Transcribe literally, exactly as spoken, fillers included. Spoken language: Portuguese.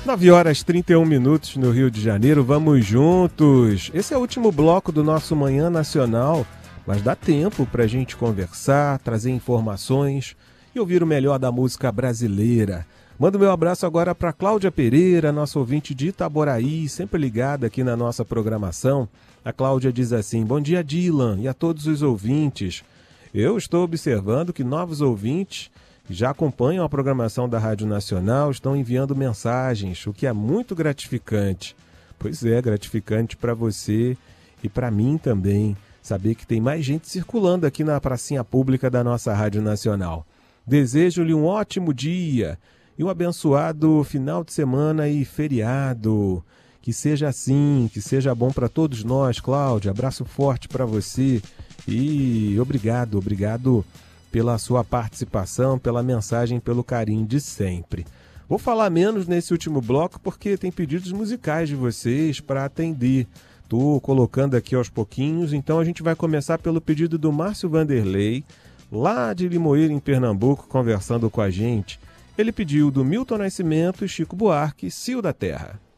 nove horas e trinta e um minutos no Rio de Janeiro, vamos juntos. Esse é o último bloco do nosso Manhã Nacional, mas dá tempo para a gente conversar, trazer informações e ouvir o melhor da música brasileira. Mando meu abraço agora para Cláudia Pereira, nossa ouvinte de Itaboraí, sempre ligada aqui na nossa programação. A Cláudia diz assim: bom dia, Dylan, e a todos os ouvintes. Eu estou observando que novos ouvintes que já acompanham a programação da Rádio Nacional estão enviando mensagens, o que é muito gratificante. Pois é, gratificante para você e para mim também, saber que tem mais gente circulando aqui na pracinha pública da nossa Rádio Nacional. Desejo-lhe um ótimo dia e um abençoado final de semana e feriado. Que seja assim, que seja bom para todos nós, Cláudia. Abraço forte para você e obrigado, obrigado pela sua participação, pela mensagem, pelo carinho de sempre. Vou falar menos nesse último bloco porque tem pedidos musicais de vocês para atender. Estou colocando aqui aos pouquinhos, então a gente vai começar pelo pedido do Márcio Vanderlei, lá de Limoeiro, em Pernambuco, conversando com a gente. Ele pediu do Milton Nascimento e Chico Buarque, Cio da Terra.